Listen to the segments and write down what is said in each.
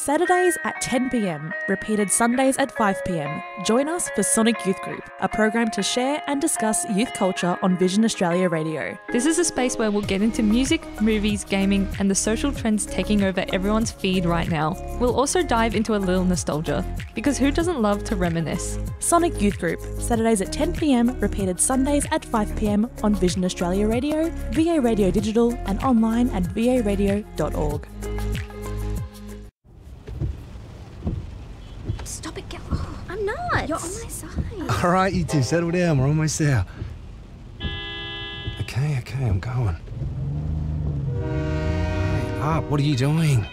Saturdays at 10 p.m, repeated Sundays at 5 p.m. Join us for Sonic Youth Group, a program to share and discuss youth culture on Vision Australia Radio. This is a space where we'll get into music, movies, gaming, and the social trends taking over everyone's feed right now. We'll also dive into a little nostalgia, because who doesn't love to reminisce? Sonic Youth Group, Saturdays at 10 p.m, repeated Sundays at 5 p.m on Vision Australia Radio, VA Radio Digital, and online at varadio.org. Stop it, Gal. Oh, I'm not. You're on my side. All right, you two, settle down. We're almost there. Okay, I'm going. Hurry up. What are you doing?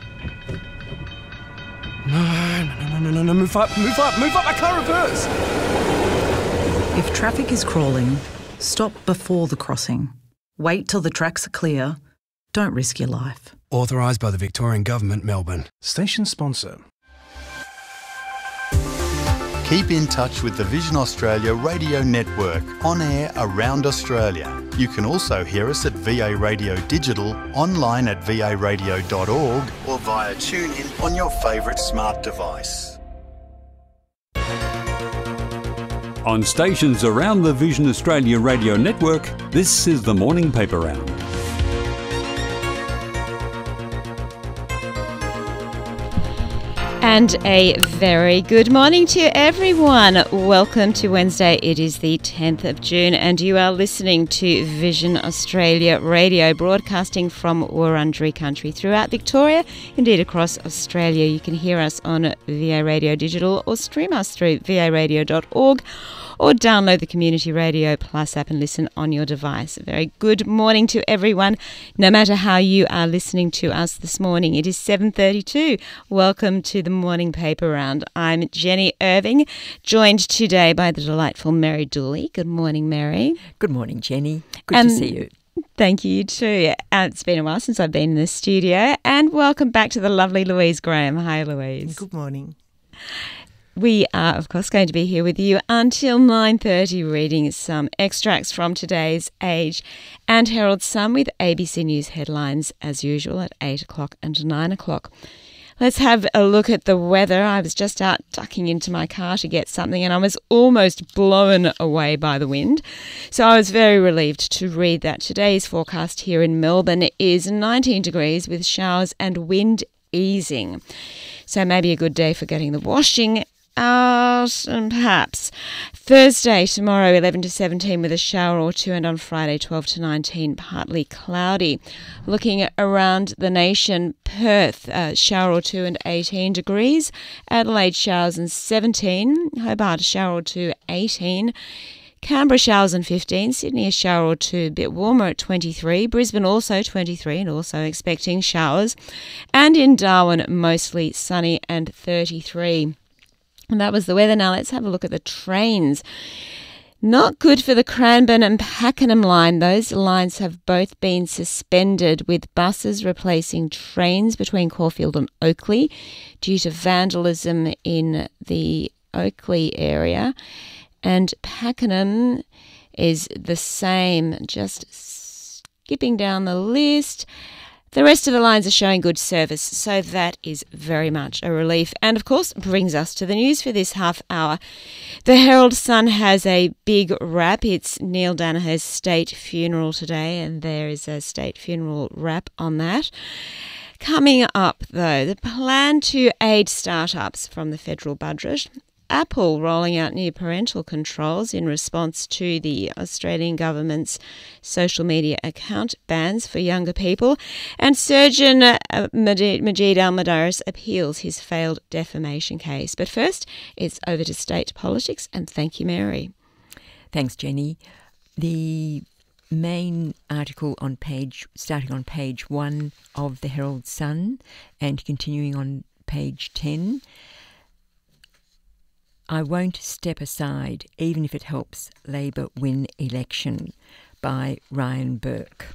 No. Move up. I can't reverse. If traffic is crawling, stop before the crossing. Wait till the tracks are clear. Don't risk your life. Authorised by the Victorian Government, Melbourne. Station sponsor. Keep in touch with the Vision Australia radio network, on air around Australia. You can also hear us at VA Radio Digital, online at varadio.org, or via TuneIn on your favourite smart device. On stations around the Vision Australia radio network, this is the Morning Paper Round. And a very good morning to everyone. Welcome to Wednesday. It is the 10th of June and you are listening to Vision Australia Radio, broadcasting from Wurundjeri country throughout Victoria, indeed across Australia. You can hear us on VA Radio Digital or stream us through varadio.org or download the Community Radio Plus app and listen on your device. A very good morning to everyone, no matter how you are listening to us this morning. It is 7:32. Welcome to the Morning Paper Round. I'm Jenny Irving, joined today by the delightful Mary Dooley. Good morning, Mary. Good morning, Jenny. Good to see you. Thank you too. It's been a while since I've been in the studio. And welcome back to the lovely Louise Graham. Hi, Louise. Good morning. We are, of course, going to be here with you until 9:30, reading some extracts from today's Age and Herald Sun with ABC News headlines, as usual, at 8 o'clock and 9 o'clock. Let's have a look at the weather. I was just out ducking into my car to get something and I was almost blown away by the wind. So I was very relieved to read that today's forecast here in Melbourne is 19 degrees with showers and wind easing. So maybe a good day for getting the washing out, and perhaps Thursday, tomorrow 11 to 17 with a shower or two, and on Friday 12 to 19 partly cloudy. Looking around the nation, Perth shower or two and 18 degrees, Adelaide showers and 17, Hobart a shower or two 18, Canberra showers and 15, Sydney a shower or two, a bit warmer at 23, Brisbane also 23 and also expecting showers, and in Darwin mostly sunny and 33. And that was the weather. Now let's have a look at the trains. Not good for the Cranbourne and Pakenham line. Those lines have both been suspended, with buses replacing trains between Caulfield and Oakley due to vandalism in the Oakley area. And Pakenham is the same, just skipping down the list. The rest of the lines are showing good service, so that is very much a relief. And, of course, brings us to the news for this half hour. The Herald Sun has a big wrap. It's Neil Daniher's state funeral today, and there is a state funeral wrap on that. Coming up, though, the plan to aid startups from the federal budget. Apple rolling out new parental controls in response to the Australian government's social media account bans for younger people. And surgeon Majid Al-Madaris appeals his failed defamation case. But first, it's over to state politics, and thank you, Mary. Thanks, Jenny. The main article starting on page 1 of the Herald Sun and continuing on page 10. I won't step aside, even if it helps Labor win election, by Ryan Burke.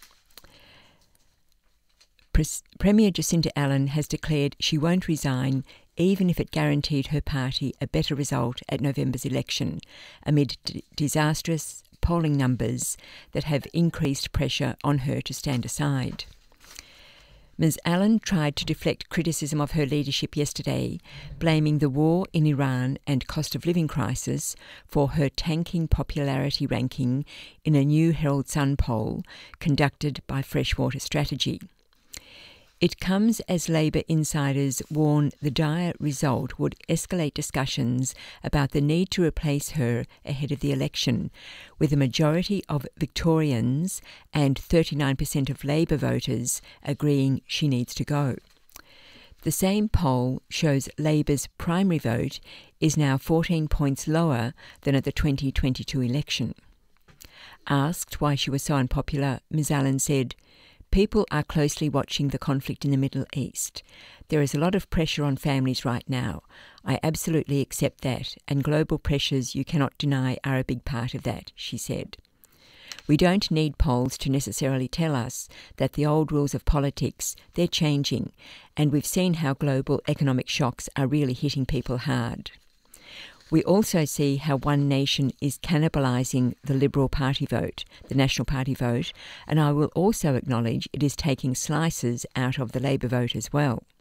Premier Jacinta Allen has declared she won't resign even if it guaranteed her party a better result at November's election, amid disastrous polling numbers that have increased pressure on her to stand aside. Ms Allen tried to deflect criticism of her leadership yesterday, blaming the war in Iran and cost of living crisis for her tanking popularity ranking in a new Herald Sun poll conducted by Freshwater Strategy. It comes as Labor insiders warn the dire result would escalate discussions about the need to replace her ahead of the election, with a majority of Victorians and 39% of Labor voters agreeing she needs to go. The same poll shows Labor's primary vote is now 14 points lower than at the 2022 election. Asked why she was so unpopular, Ms Allen said, "People are closely watching the conflict in the Middle East. There is a lot of pressure on families right now. I absolutely accept that, and global pressures you cannot deny are a big part of that," she said. "We don't need polls to necessarily tell us that the old rules of politics, they're changing, and we've seen how global economic shocks are really hitting people hard. We also see how One Nation is cannibalising the Liberal Party vote, the National Party vote, and I will also acknowledge it is taking slices out of the Labor vote as well."